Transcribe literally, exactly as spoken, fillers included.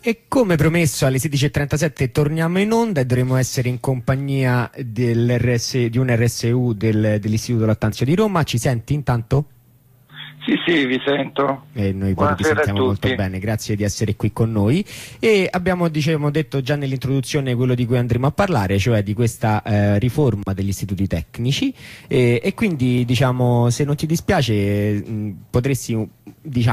E come promesso alle sedici e trentasette torniamo in onda e dovremo essere in compagnia del RS, di un R S U del, dell'Istituto Lattanzio di Roma. Ci senti intanto? Sì, sì, vi sento. E noi poi ti sentiamo molto bene, grazie di essere qui con noi. E abbiamo diciamo, detto già nell'introduzione quello di cui andremo a parlare, cioè di questa eh, riforma degli istituti tecnici, e, e quindi diciamo, se non ti dispiace mh, potresti diciamo